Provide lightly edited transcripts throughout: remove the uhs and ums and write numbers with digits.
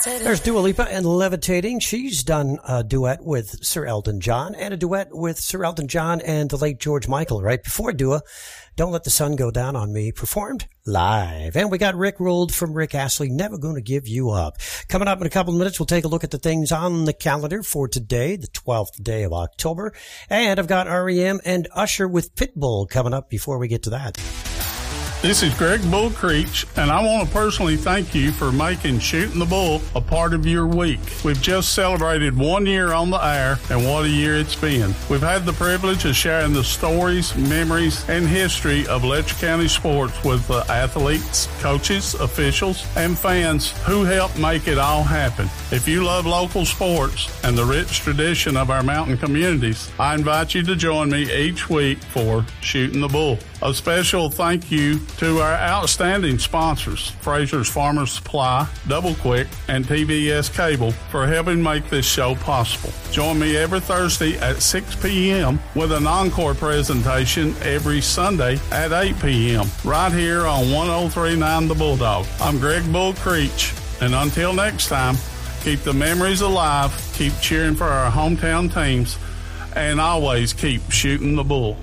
There's Dua Lipa and Levitating. She's done a duet with Sir Elton John and a duet with Sir Elton John and the late George Michael right before Dua. Don't Let the Sun Go Down on Me, performed live. And we got Rick Rolled from Rick Astley, Never Gonna Give You Up. Coming up in a couple of minutes, we'll take a look at the things on the calendar for today, the 12th day of October. And I've got R.E.M. and Usher with Pitbull coming up before we get to that. This is Greg Bull Creech, and I want to personally thank you for making Shooting the Bull a part of your week. We've just celebrated 1 year on the air, and what a year it's been. We've had the privilege of sharing the stories, memories, and history of Letcher County sports with the athletes, coaches, officials, and fans who helped make it all happen. If you love local sports and the rich tradition of our mountain communities, I invite you to join me each week for Shooting the Bull. A special thank you to our outstanding sponsors, Fraser's Farmers Supply, Double Quick, and TVS Cable for helping make this show possible. Join me every Thursday at 6 p.m. with an encore presentation every Sunday at 8 p.m. right here on 103.9 The Bulldog. I'm Greg Bull Creech, and until next time, keep the memories alive, keep cheering for our hometown teams, and always keep shooting the bull.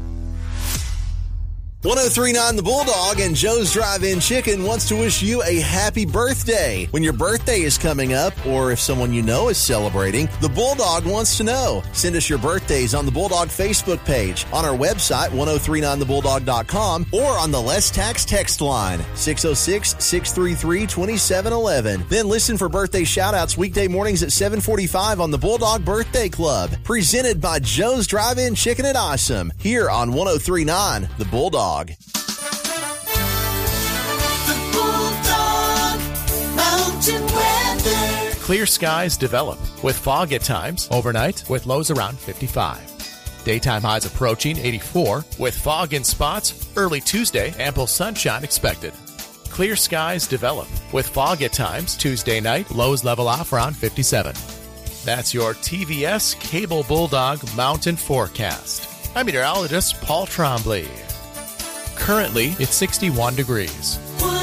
103.9 The Bulldog and Joe's Drive-In Chicken wants to wish you a happy birthday. When your birthday is coming up, or if someone you know is celebrating, the Bulldog wants to know. Send us your birthdays on the Bulldog Facebook page, on our website, 1039thebulldog.com, or on the Less Tax text line, 606-633-2711. Then listen for birthday shout-outs weekday mornings at 7:45 on the Bulldog Birthday Club, presented by Joe's Drive-In Chicken at Awesome, here on 103.9 The Bulldog. The Bulldog Mountain Weather. Clear skies develop with fog at times overnight with lows around 55. Daytime highs approaching 84 with fog in spots. Early Tuesday, ample sunshine expected. Clear skies develop with fog at times. Tuesday night, lows level off around 57. That's your TVS Cable Bulldog Mountain Forecast. I'm meteorologist Paul Trombley. Currently, it's 61 degrees.